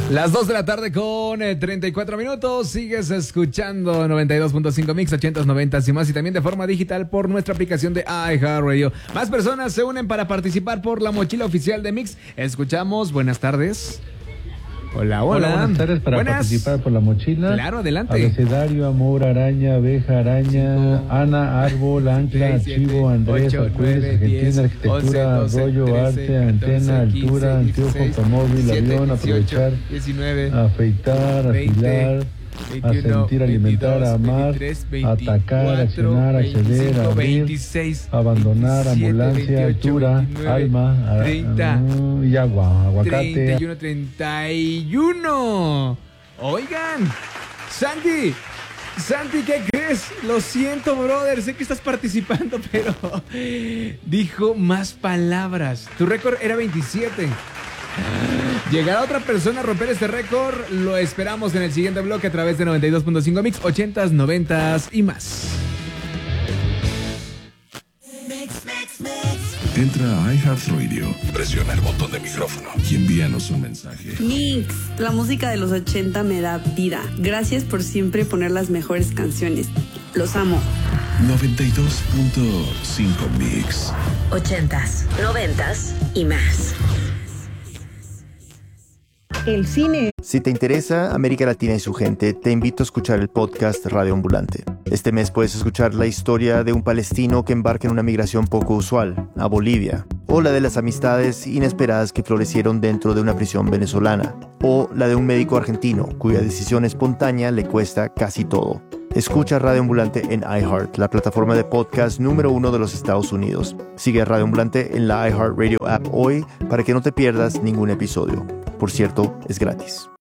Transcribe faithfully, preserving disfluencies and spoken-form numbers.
Las dos de la tarde con eh, treinta y cuatro minutos. Sigues escuchando noventa y dos punto cinco Mix, ochentas, noventas y más. Y también de forma digital por nuestra aplicación de iHeartRadio. Más personas se unen para participar por la mochila oficial de Mix. Escuchamos. Buenas tardes. Hola, hola. Hola, buenas tardes para Buenas. participar por la mochila. Claro, adelante. Abecedario, amor, araña, abeja, araña, Cinco, Ana, árbol, ancla, seis, siete, archivo, Andrés, ocho, acuerdos, nueve, Argentina, diez, arquitectura, once, doce, rollo, trece, arte, antena, catorce, quince, altura, anteojo, dieciséis, automóvil, diecisiete, avión, dieciocho, aprovechar, diecinueve, afeitar, veinte, afilar, veintiuno, asentir, alimentar, veintidós, amar, veintitrés, atacar, accionar, acceder, veinticinco, abrir, veintiséis, abandonar, veintisiete, ambulancia, veintiocho, altura, veintinueve, alma, a- treinta, mm, y agua, aguacate. treinta y uno, treinta y uno. Oigan, Santi, Santi, ¿qué crees? Lo siento, brother, sé que estás participando, pero dijo más palabras. Tu récord era veintisiete. ¿Llegará otra persona a romper este récord? Lo esperamos en el siguiente bloque a través de noventa y dos punto cinco Mix, ochentas, noventas y más. Entra a iHeartRadio, presiona el botón de micrófono y envíanos un mensaje. Mix, la música de los ochenta me da vida. Gracias por siempre poner las mejores canciones. Los amo. noventa y dos punto cinco Mix. Ochentas, noventas y más. El cine. Si te interesa América Latina y su gente, te invito a escuchar el podcast Radio Ambulante. Este mes puedes escuchar la historia de un palestino que embarca en una migración poco usual, a Bolivia, o la de las amistades inesperadas que florecieron dentro de una prisión venezolana, o la de un médico argentino cuya decisión espontánea le cuesta casi todo. Escucha Radio Ambulante en iHeart, la plataforma de podcast número uno de los Estados Unidos. Sigue a Radio Ambulante en la iHeartRadio app hoy para que no te pierdas ningún episodio. Por cierto, es gratis.